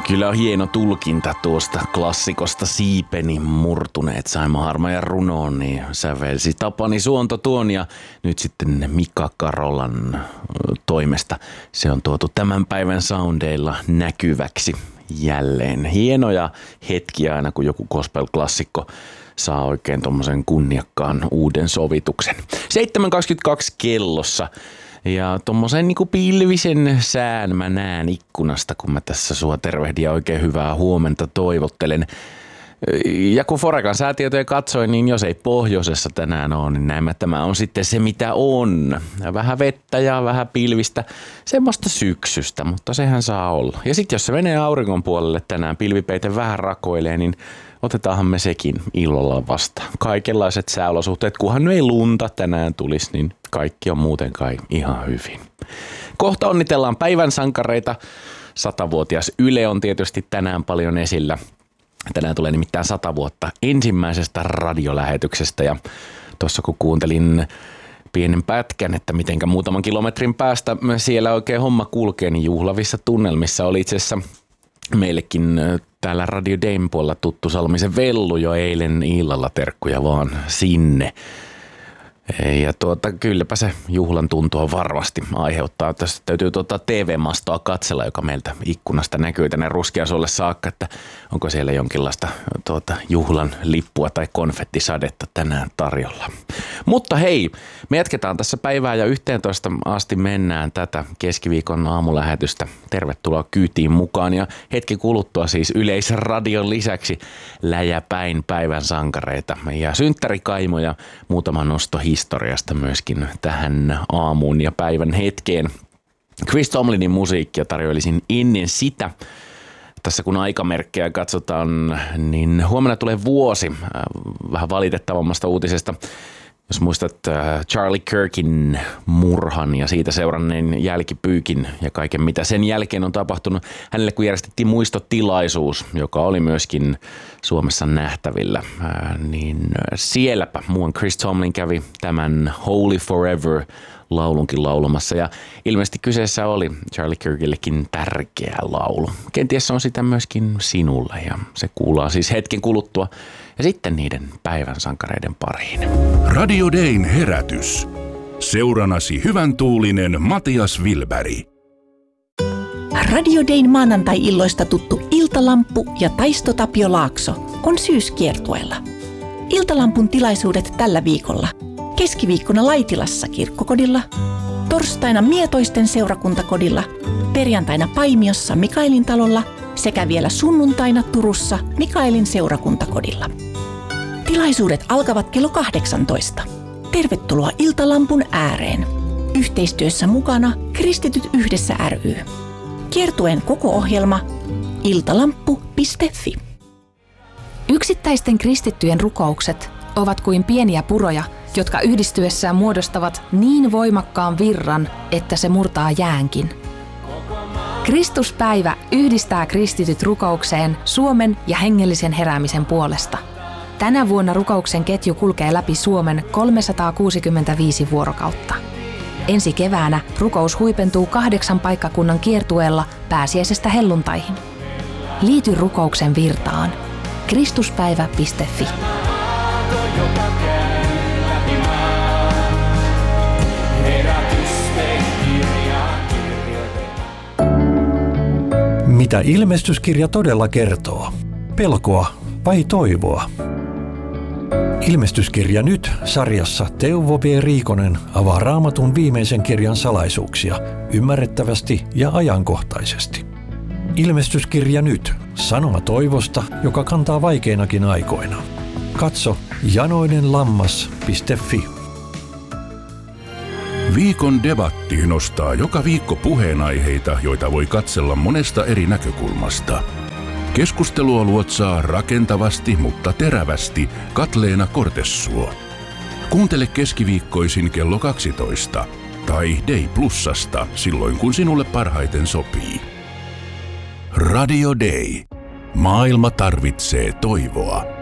Kyllä on hieno tulkinta tuosta klassikosta Siipeni murtuneet Saima Harmajan runoon, niin sävelsi Tapani Suonto tuon ja nyt sitten Mika Karolan toimesta se on tuotu tämän päivän soundeilla näkyväksi jälleen. Hienoja hetkiä aina, kun joku gospel-klassikko saa oikein tommosen kunniakkaan uuden sovituksen. 7.22 kellossa. Ja tommosen niinku pilvisen sään mä näen ikkunasta, kun mä tässä sua tervehdin ja oikein hyvää huomenta toivottelen. Ja kun Forekan säätietoja katsoin, niin jos ei pohjoisessa tänään ole, niin näin tämä on sitten se mitä on. Vähän vettä ja vähän pilvistä, semmoista syksystä, mutta sehän saa olla. Ja sitten jos se menee auringon puolelle tänään, pilvipeite vähän rakoilee, niin otetaanhan me sekin illalla vastaan. Kaikenlaiset sääolosuhteet, kunhan nyt ei lunta tänään tulisi, niin kaikki on muuten kai ihan hyvin. Kohta onnitellaan päivän sankareita. 100-vuotias Yle on tietysti tänään paljon esillä. Tänään tulee nimittäin 100 vuotta ensimmäisestä radiolähetyksestä ja tuossa kun kuuntelin pienen pätkän, että mitenkä muutaman kilometrin päästä siellä oikein homma kulkee, niin juhlavissa tunnelmissa oli itse asiassa meillekin täällä Radio Dayn puolella tuttu Salmisen Vellu jo eilen illalla, terkkuja vaan sinne. Ja kylläpä se juhlan tuntua varmasti aiheuttaa. Tässä täytyy TV-mastoa katsella, joka meiltä ikkunasta näkyy tänne Ruskeasuolle saakka, että onko siellä jonkinlaista juhlan lippua tai konfettisadetta tänään tarjolla. Mutta hei, me jatketaan tässä päivää ja 11 asti mennään tätä keskiviikon aamulähetystä. Tervetuloa kyytiin mukaan ja hetki kuluttua siis Yleisradion lisäksi läjäpäin päivän sankareita ja synttärikaimoja, muutama nosto historiasta myöskin tähän aamuun ja päivän hetkeen. Chris Tomlinin musiikkia tarjoilisin ennen sitä. Tässä kun aikamerkkejä katsotaan, niin huomenna tulee vuosi vähän valitettavammasta uutisesta. Jos muistat Charlie Kirkin murhan ja siitä seuranneen jälkipyykin ja kaiken mitä sen jälkeen on tapahtunut, hänelle kun järjestettiin muistotilaisuus, joka oli myöskin Suomessa nähtävillä, niin sielläpä muun Chris Tomlin kävi tämän Holy Forever laulunkin laulamassa ja ilmeisesti kyseessä oli Charlie Kirkillekin tärkeä laulu. Kenties on sitä myöskin sinulle ja se kuullaan siis hetken kuluttua ja sitten niiden päivän sankareiden pariin. Radio Dayn herätys. Seuranasi hyvän tuulinen Matias Wilberg. Radio Dayn maanantai-illoista tuttu Iltalamppu ja Taisto Tapio Laakso on syyskiertueella. Iltalampun tilaisuudet tällä viikolla. Keskiviikkona Laitilassa kirkkokodilla, torstaina Mietoisten seurakuntakodilla, perjantaina Paimiossa Mikaelin talolla sekä vielä sunnuntaina Turussa Mikaelin seurakuntakodilla. Tilaisuudet alkavat kello 18. Tervetuloa Iltalampun ääreen. Yhteistyössä mukana Kristityt yhdessä ry. Kiertueen koko ohjelma iltalamppu.fi. Yksittäisten kristittyjen rukoukset ovat kuin pieniä puroja, jotka yhdistyessään muodostavat niin voimakkaan virran, että se murtaa jäänkin. Kristuspäivä yhdistää kristityt rukoukseen Suomen ja hengellisen heräämisen puolesta. Tänä vuonna rukouksen ketju kulkee läpi Suomen 365 vuorokautta. Ensi keväänä rukous huipentuu 8 paikkakunnan kiertueella pääsiäisestä helluntaihin. Liity rukouksen virtaan. Kristuspäivä.fi. Mitä ilmestyskirja todella kertoo? Pelkoa vai toivoa? Ilmestyskirja nyt -sarjassa Teuvo V. Riikonen avaa Raamatun viimeisen kirjan salaisuuksia ymmärrettävästi ja ajankohtaisesti. Ilmestyskirja nyt -sanoma toivosta, joka kantaa vaikeinakin aikoina. Katso janoinenlammas.fi. Viikon debatti nostaa joka viikko puheenaiheita, joita voi katsella monesta eri näkökulmasta. Keskustelua luotsaa rakentavasti, mutta terävästi Katleena Kortessuo. Kuuntele keskiviikkoisin kello 12 tai Day Plusasta silloin, kun sinulle parhaiten sopii. Radio Day. Maailma tarvitsee toivoa.